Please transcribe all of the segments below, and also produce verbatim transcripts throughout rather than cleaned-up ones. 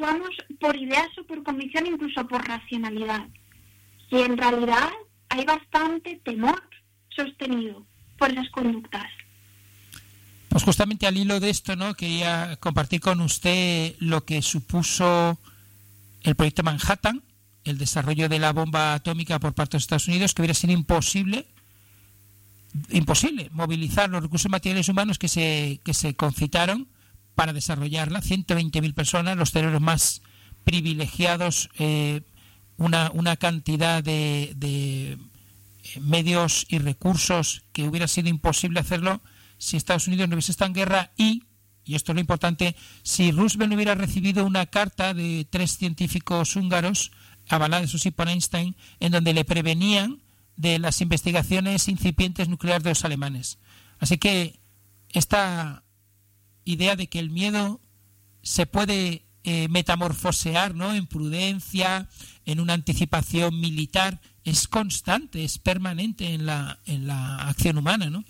actuamos por ideas o por convicción, incluso por racionalidad. Y en realidad hay bastante temor sostenido por esas conductas. Pues justamente al hilo de esto, ¿no? Quería compartir con usted lo que supuso el proyecto Manhattan, el desarrollo de la bomba atómica por parte de los Estados Unidos, que hubiera sido imposible, imposible movilizar los recursos materiales humanos que se, que se concitaron para desarrollarla. ciento veinte mil personas, los cerebros más privilegiados, eh, una, una cantidad de, de medios y recursos que hubiera sido imposible hacerlo si Estados Unidos no hubiese estado en guerra y, y esto es lo importante, si Roosevelt no hubiera recibido una carta de tres científicos húngaros, avalada eso sí por Einstein, en donde le prevenían de las investigaciones incipientes nucleares de los alemanes. Así que esta idea de que el miedo se puede eh, metamorfosear, ¿no?, en prudencia, en una anticipación militar, es constante, es permanente en la, en la acción humana, ¿no?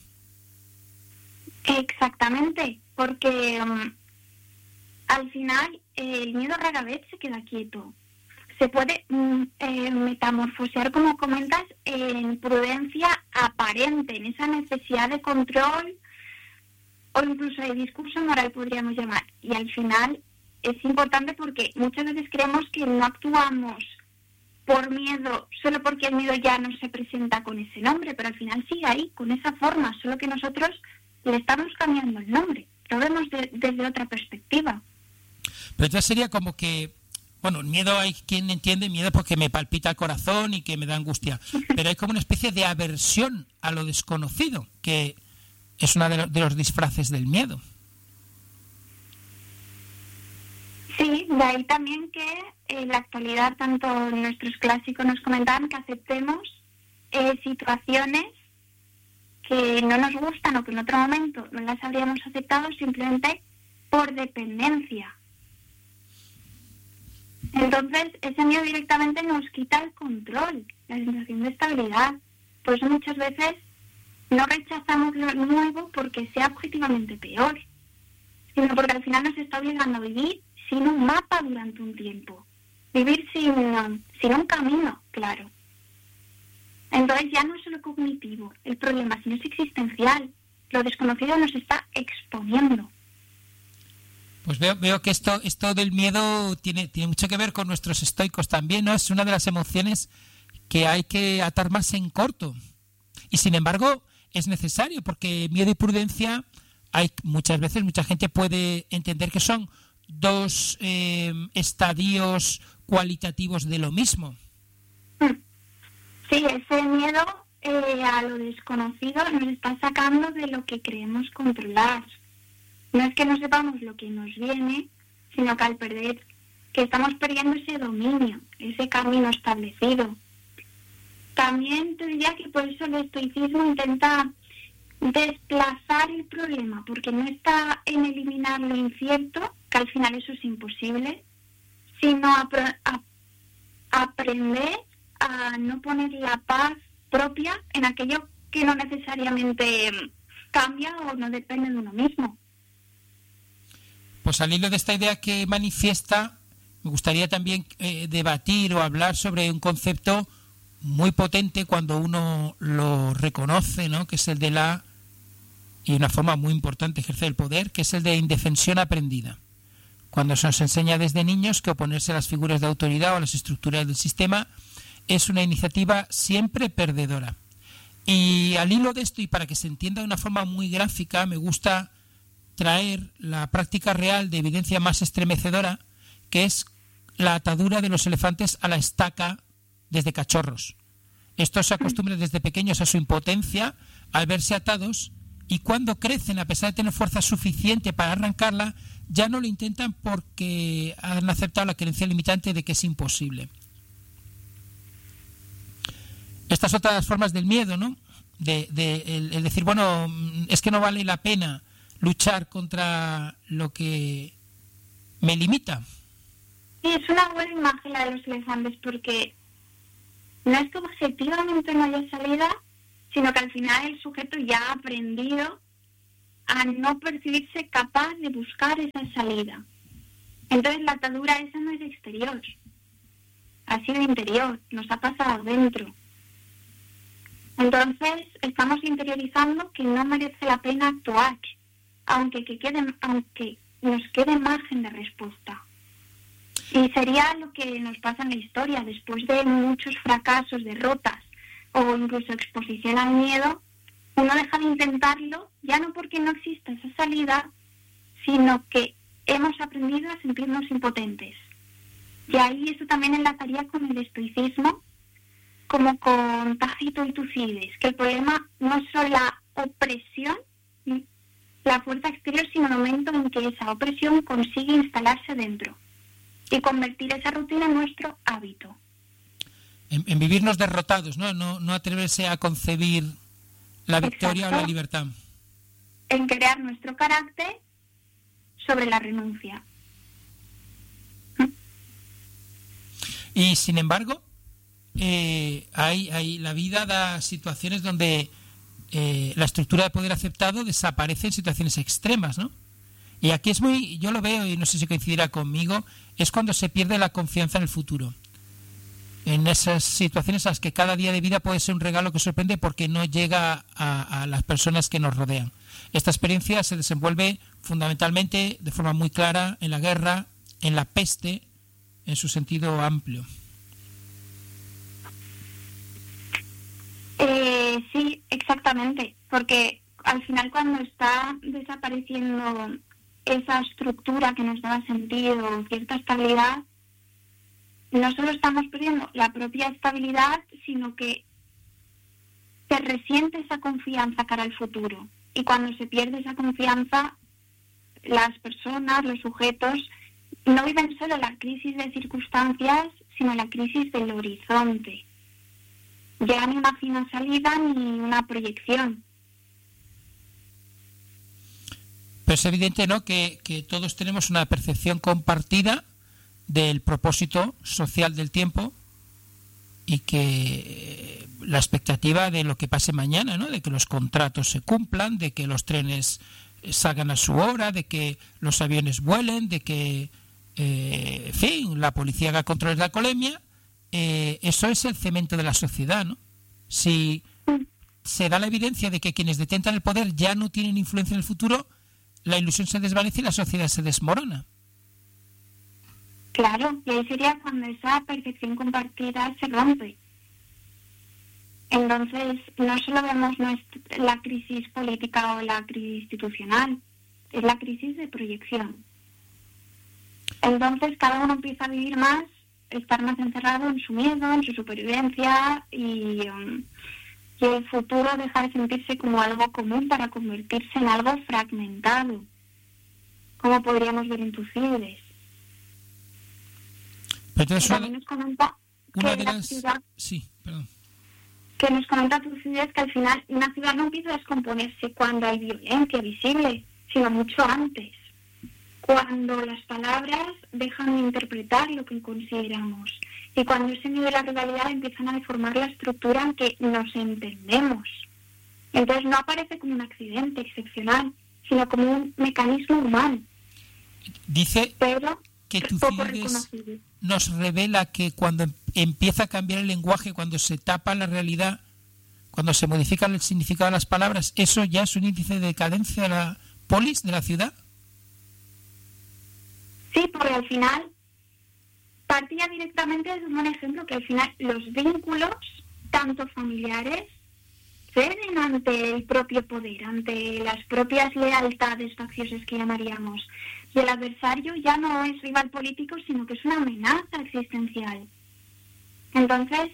Exactamente, porque um, al final eh, el miedo rara vez se queda quieto. Se puede mm, eh, metamorfosear, como comentas, en prudencia aparente, en esa necesidad de control o incluso de discurso moral, podríamos llamar. Y al final es importante porque muchas veces creemos que no actuamos por miedo, solo porque el miedo ya no se presenta con ese nombre, pero al final sigue ahí, con esa forma, solo que nosotros le estamos cambiando el nombre, lo vemos de, desde otra perspectiva. Pero entonces sería como que, bueno, el miedo hay quien entiende miedo porque me palpita el corazón y que me da angustia, pero hay como una especie de aversión a lo desconocido, que es uno de, lo, de los disfraces del miedo. Sí, de ahí también que en la actualidad tanto nuestros clásicos nos comentaban que aceptemos eh, situaciones que no nos gustan o que en otro momento no las habríamos aceptado simplemente por dependencia. Entonces, ese miedo directamente nos quita el control, la sensación de estabilidad. Por eso muchas veces no rechazamos lo nuevo porque sea objetivamente peor, sino porque al final nos está obligando a vivir sin un mapa durante un tiempo, vivir sin, sin un camino claro. Entonces ya no es solo cognitivo el problema, sino es existencial. Lo desconocido nos está exponiendo. Pues veo, veo que esto, esto del miedo tiene, tiene mucho que ver con nuestros estoicos también, ¿no? Es una de las emociones que hay que atar más en corto. Y sin embargo, es necesario, porque miedo y prudencia, hay muchas veces, mucha gente puede entender que son dos eh, estadios cualitativos de lo mismo. Sí, ese miedo eh, a lo desconocido nos está sacando de lo que creemos controlar. No es que no sepamos lo que nos viene, sino que al perder, que estamos perdiendo ese dominio, ese camino establecido. También te diría que por eso el estoicismo intenta desplazar el problema, porque no está en eliminar lo incierto, que al final eso es imposible, sino apro- a, aprender a no poner la paz propia en aquello que no necesariamente cambia o no depende de uno mismo. Pues al hilo de esta idea que manifiesta, me gustaría también eh, debatir o hablar sobre un concepto muy potente cuando uno lo reconoce, ¿no?, que es el de la, y una forma muy importante de ejercer el poder, que es el de indefensión aprendida. Cuando se nos enseña desde niños que oponerse a las figuras de autoridad o a las estructuras del sistema es una iniciativa siempre perdedora. Y al hilo de esto, y para que se entienda de una forma muy gráfica, me gusta traer la práctica real de evidencia más estremecedora, que es la atadura de los elefantes a la estaca desde cachorros. Estos se acostumbran desde pequeños a su impotencia al verse atados, y cuando crecen, a pesar de tener fuerza suficiente para arrancarla, ya no lo intentan porque han aceptado la creencia limitante de que es imposible. Estas otras formas del miedo, ¿no? De, de el, el decir, bueno, es que no vale la pena luchar contra lo que me limita. Sí, es una buena imagen la de los elefantes, porque no es que objetivamente no haya salida, sino que al final el sujeto ya ha aprendido a no percibirse capaz de buscar esa salida. Entonces la atadura esa no es exterior, ha sido interior, nos ha pasado dentro. Entonces estamos interiorizando que no merece la pena actuar, aunque, que quede, aunque nos quede margen de respuesta. Y sería lo que nos pasa en la historia, después de muchos fracasos, derrotas o incluso exposición al miedo, uno deja de intentarlo, ya no porque no exista esa salida, sino que hemos aprendido a sentirnos impotentes. Y ahí eso también enlazaría con el estoicismo, como con Tácito y Tucídides, que el problema no es solo la opresión, la fuerza exterior, sino el momento en que esa opresión consigue instalarse dentro y convertir esa rutina en nuestro hábito. En, en vivirnos derrotados, ¿no? ¿no? No atreverse a concebir la victoria. Exacto. O la libertad. En crear nuestro carácter sobre la renuncia. Y sin embargo, eh, hay, hay la vida da situaciones donde eh, la estructura de poder aceptado desaparece en situaciones extremas, ¿no? Y aquí es muy, yo lo veo y no sé si coincidirá conmigo, es cuando se pierde la confianza en el futuro. En esas situaciones en las que cada día de vida puede ser un regalo que sorprende porque no llega a, a las personas que nos rodean. Esta experiencia se desenvuelve fundamentalmente, de forma muy clara, en la guerra, en la peste, en su sentido amplio. Eh, sí, exactamente, porque al final cuando está desapareciendo esa estructura que nos daba sentido, cierta estabilidad, no solo estamos perdiendo la propia estabilidad, sino que se resiente esa confianza cara al futuro. Y cuando se pierde esa confianza, las personas, los sujetos, no viven solo la crisis de circunstancias, sino la crisis del horizonte. Ya ni imagina salida ni una proyección. Pero es evidente, ¿no?, que, que todos tenemos una percepción compartida del propósito social del tiempo y que la expectativa de lo que pase mañana, ¿no?, de que los contratos se cumplan, de que los trenes salgan a su hora, de que los aviones vuelen, de que, eh, en fin, la policía haga controles de alcoholemia. Eh, eso es el cemento de la sociedad, ¿no? Si se da la evidencia de que quienes detentan el poder ya no tienen influencia en el futuro, la ilusión se desvanece y la sociedad se desmorona. Claro, y ahí sería cuando esa percepción compartida se rompe. Entonces, no solo vemos la crisis política o la crisis institucional, es la crisis de proyección. Entonces, cada uno empieza a vivir más, estar más encerrado en su miedo, en su supervivencia, y, um, y el futuro deja de sentirse como algo común para convertirse en algo fragmentado, como podríamos ver en Tucídides. Entonces, también nos comenta una que de la las... ciudad, sí, perdón. que nos comenta Tucídides que al final una ciudad no empieza a descomponerse cuando hay violencia visible, sino mucho antes, cuando las palabras dejan de interpretar lo que consideramos y cuando ese miedo y la rivalidad empiezan a deformar la estructura en que nos entendemos. Entonces no aparece como un accidente excepcional, sino como un mecanismo humano. Dice pero que Tucídides nos revela que cuando empieza a cambiar el lenguaje, cuando se tapa la realidad, cuando se modifica el significado de las palabras, eso ya es un índice de decadencia de la polis, de la ciudad. Sí, porque al final partía directamente de un buen ejemplo, que al final los vínculos, tanto familiares, ceden ante el propio poder, ante las propias lealtades facciosas que llamaríamos. Y el adversario ya no es rival político, sino que es una amenaza existencial. Entonces,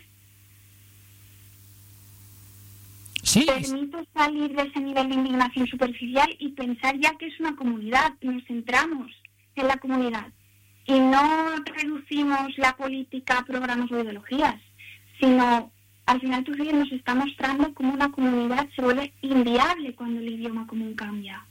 sí, permito salir de ese nivel de indignación superficial y pensar ya que es una comunidad, nos centramos en la comunidad y no reducimos la política a programas o ideologías, sino al final Tucídides nos está mostrando cómo una comunidad se vuelve inviable cuando el idioma común cambia.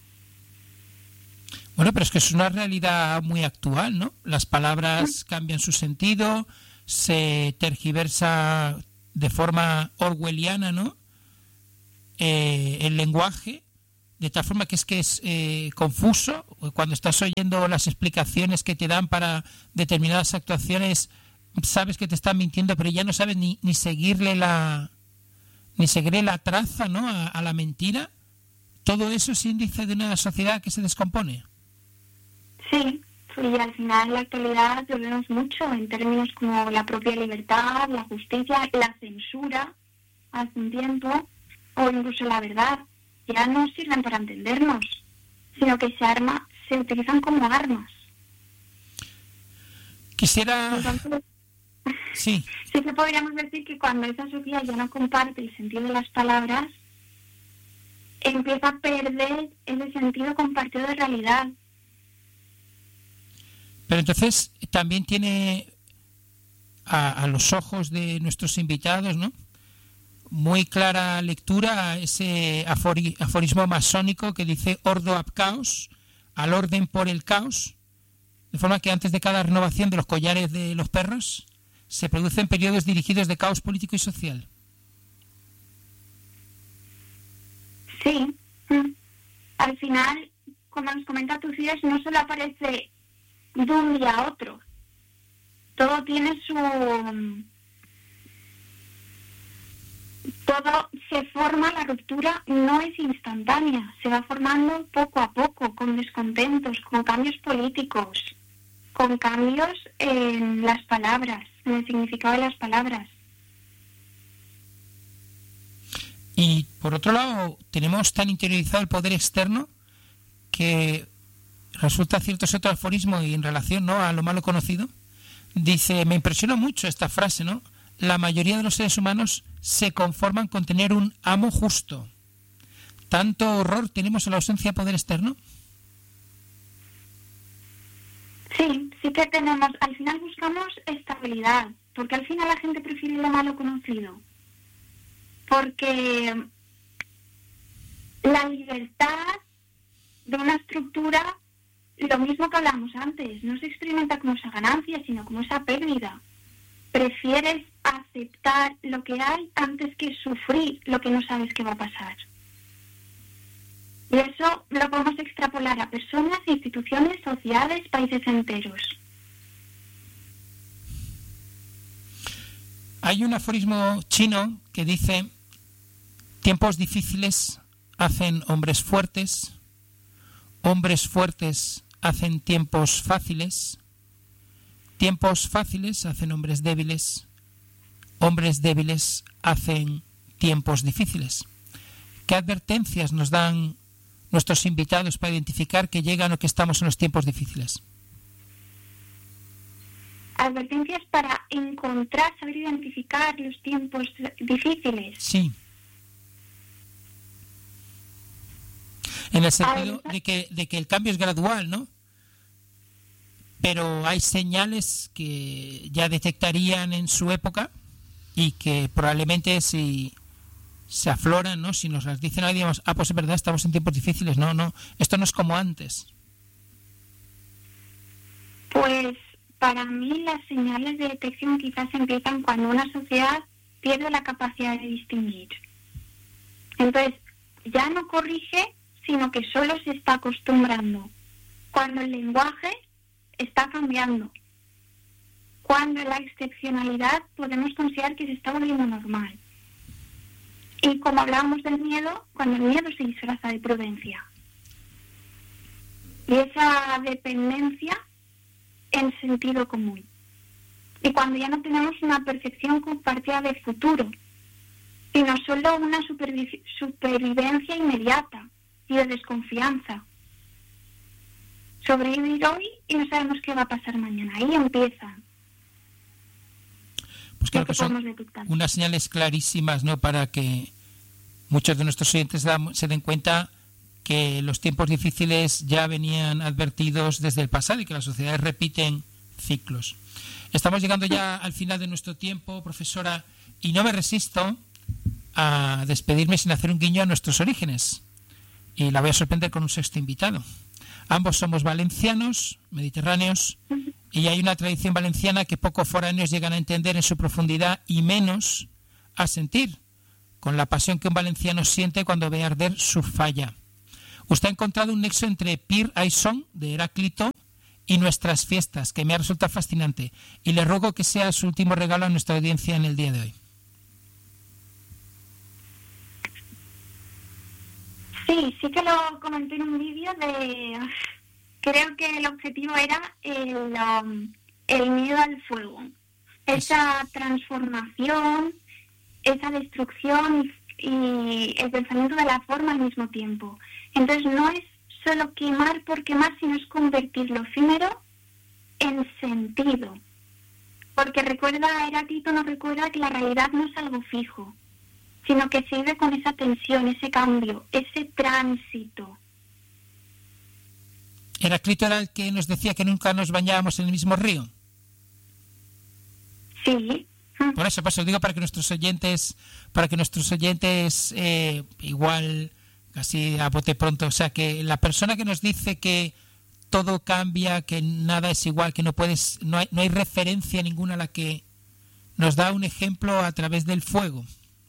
Bueno, pero es que es una realidad muy actual, ¿no? Las palabras cambian su sentido, se tergiversa de forma orwelliana, ¿no? Eh, el lenguaje, de tal forma que es que es eh, confuso cuando estás oyendo las explicaciones que te dan para determinadas actuaciones. Sabes que te están mintiendo, pero ya no sabes ni, ni seguirle la ni seguirle la traza, ¿no?, a, a la mentira. Todo eso es índice de una sociedad que se descompone. Sí, y al final en la actualidad lo vemos mucho en términos como la propia libertad, la justicia, la censura hace un tiempo, o incluso la verdad. Ya no sirven para entendernos, sino que se arma, se utilizan como armas. Quisiera... Entonces, sí. sí que podríamos decir que cuando esa sociedad ya no comparte el sentido de las palabras, empieza a perder ese sentido compartido de realidad. Pero entonces también tiene a, a los ojos de nuestros invitados, ¿no?, muy clara lectura ese afori, aforismo masónico que dice ordo ab caos, al orden por el caos, de forma que antes de cada renovación de los collares de los perros se producen periodos dirigidos de caos político y social. Sí, al final, como nos comenta Tucídides, no solo aparece de un día a otro, todo tiene su... Todo se forma, la ruptura no es instantánea, se va formando poco a poco, con descontentos, con cambios políticos, con cambios en las palabras, en el significado de las palabras. Y por otro lado, tenemos tan interiorizado el poder externo que resulta cierto ese otro aforismo y en relación, ¿no?, a lo malo conocido. Dice, me impresiona mucho esta frase, ¿no? La mayoría de los seres humanos se conforman con tener un amo justo. ¿Tanto horror tenemos a la ausencia de poder externo? Sí, sí que tenemos. Al final buscamos estabilidad, porque al final la gente prefiere lo malo conocido. Porque la libertad de una estructura, lo mismo que hablamos antes, no se experimenta como esa ganancia, sino como esa pérdida. Prefieres aceptar lo que hay antes que sufrir lo que no sabes que va a pasar. Y eso lo podemos extrapolar a personas, instituciones, sociedades, países enteros. Hay un aforismo chino que dice, tiempos difíciles hacen hombres fuertes, hombres fuertes hacen tiempos fáciles, tiempos fáciles hacen hombres débiles, hombres débiles hacen tiempos difíciles. ¿Qué advertencias nos dan nuestros invitados para identificar que llegan o que estamos en los tiempos difíciles? Advertencias para encontrar, saber identificar los tiempos difíciles. Sí. En el sentido de que, de que el cambio es gradual, ¿no? Pero hay señales que ya detectarían en su época y que probablemente si se afloran, ¿no?, si nos las dicen ahora, digamos, ah, pues es verdad, estamos en tiempos difíciles. No, no, esto no es como antes. Pues para mí las señales de detección quizás empiezan cuando una sociedad pierde la capacidad de distinguir. Entonces, ya no corrige, sino que solo se está acostumbrando. Cuando el lenguaje está cambiando. Cuando la excepcionalidad podemos considerar que se está volviendo normal. Y como hablábamos del miedo, cuando el miedo se disfraza de prudencia. Y esa dependencia en sentido común. Y cuando ya no tenemos una percepción compartida de futuro, sino solo una supervi- supervivencia inmediata y de desconfianza. Sobrevivir hoy y no sabemos qué va a pasar mañana. Ahí empiezan. Pues creo que son unas señales clarísimas, ¿no?, para que muchos de nuestros oyentes se den cuenta que los tiempos difíciles ya venían advertidos desde el pasado y que las sociedades repiten ciclos. Estamos llegando ya al final de nuestro tiempo, profesora, y no me resisto a despedirme sin hacer un guiño a nuestros orígenes. Y la voy a sorprender con un sexto invitado. Ambos somos valencianos, mediterráneos, y hay una tradición valenciana que pocos foráneos llegan a entender en su profundidad y menos a sentir, con la pasión que un valenciano siente cuando ve arder su falla. Usted ha encontrado un nexo entre Pir Aison, de Heráclito, y nuestras fiestas, que me ha resultado fascinante. Y le ruego que sea su último regalo a nuestra audiencia en el día de hoy. Sí, sí que lo comenté en un vídeo de... Creo que el objetivo era el, um, el miedo al fuego. Esa transformación, esa destrucción y, y el pensamiento de la forma al mismo tiempo. Entonces no es solo quemar por quemar, sino es convertir lo efímero en sentido. Porque recuerda, Heráclito nos recuerda que la realidad no es algo fijo, sino que se vive con esa tensión, ese cambio, ese tránsito. Heráclito era el que nos decía que nunca nos bañábamos en el mismo río. Sí. Por eso, por eso digo para que nuestros oyentes, para que nuestros oyentes eh, igual casi a bote pronto, o sea, que la persona que nos dice que todo cambia, que nada es igual, que no puedes, no hay, no hay referencia ninguna a la que nos da un ejemplo a través del fuego.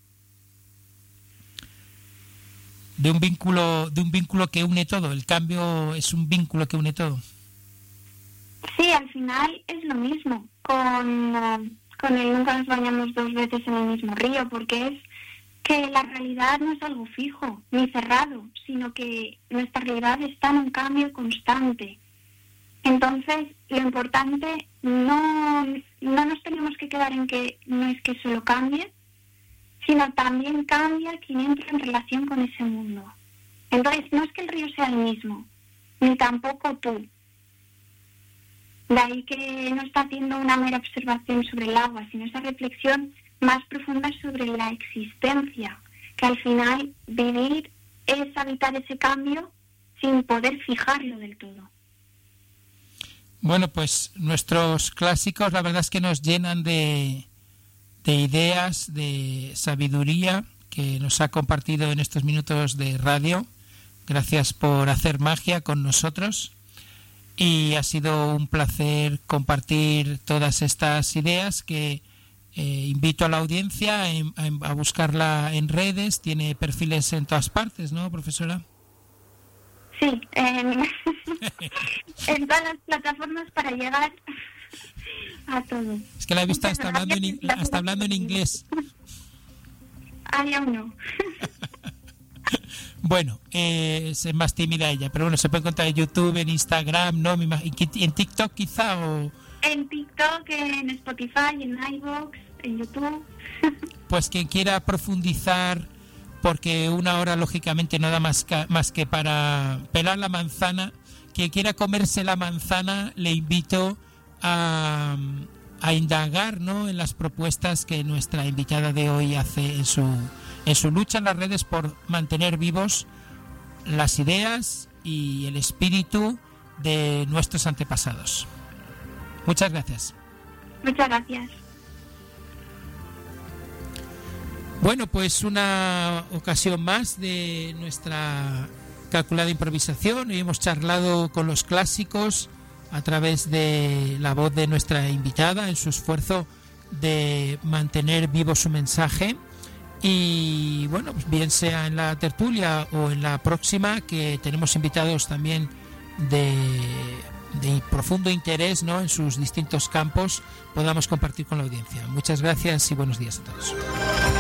De un vínculo, de un vínculo que une todo. El cambio es un vínculo que une todo. Sí, al final es lo mismo. Con, uh, con el nunca nos bañamos dos veces en el mismo río, porque es que la realidad no es algo fijo ni cerrado, sino que nuestra realidad está en un cambio constante. Entonces, lo importante, no, no nos tenemos que quedar en que no es que solo cambie, sino también cambia quien entra en relación con ese mundo. Entonces, no es que el río sea el mismo, ni tampoco tú. De ahí que no está haciendo una mera observación sobre el agua, sino esa reflexión más profunda sobre la existencia, que al final vivir es habitar ese cambio sin poder fijarlo del todo. Bueno, pues nuestros clásicos la verdad es que nos llenan de... de ideas, de sabiduría que nos ha compartido en estos minutos de radio. Gracias por hacer magia con nosotros y ha sido un placer compartir todas estas ideas que eh, invito a la audiencia a, a, a buscarla en redes. Tiene perfiles en todas partes, ¿no, profesora? Sí, en, en todas las plataformas para llegar a todo. Es que la he visto hasta hablando en, hasta hablando en inglés. Ay, aún no. Bueno, eh, es más tímida ella, pero bueno, se puede encontrar en YouTube, en Instagram, ¿no? En TikTok quizá o... En TikTok, en Spotify, en iVoox, en YouTube. Pues quien quiera profundizar, porque una hora lógicamente no da más, ca- más que para pelar la manzana. Quien quiera comerse la manzana, le invito a, a indagar, ¿no?, en las propuestas que nuestra invitada de hoy hace en su, en su lucha en las redes por mantener vivos las ideas y el espíritu de nuestros antepasados. Muchas gracias. Muchas gracias. Bueno, pues una ocasión más de nuestra calculada improvisación. Hoy hemos charlado con los clásicos a través de la voz de nuestra invitada en su esfuerzo de mantener vivo su mensaje. Y bueno, pues bien sea en la tertulia o en la próxima, que tenemos invitados también de, de profundo interés, ¿no?, en sus distintos campos, podamos compartir con la audiencia. Muchas gracias y buenos días a todos.